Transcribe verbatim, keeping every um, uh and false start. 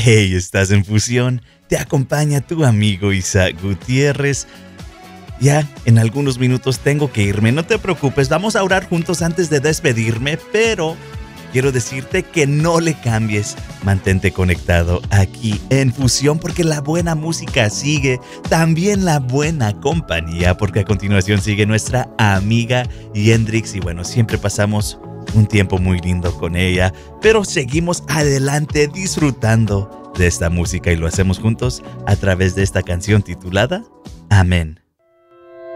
Hey, estás en Fusión. Te acompaña tu amigo Isaac Gutiérrez. Ya en algunos minutos tengo que irme. No te preocupes, vamos a orar juntos antes de despedirme, pero quiero decirte que no le cambies. Mantente conectado aquí en Fusión porque la buena música sigue, también la buena compañía, porque a continuación sigue nuestra amiga Yendrix y bueno, siempre pasamos un tiempo muy lindo con ella, pero seguimos adelante disfrutando de esta música y lo hacemos juntos a través de esta canción titulada Amén.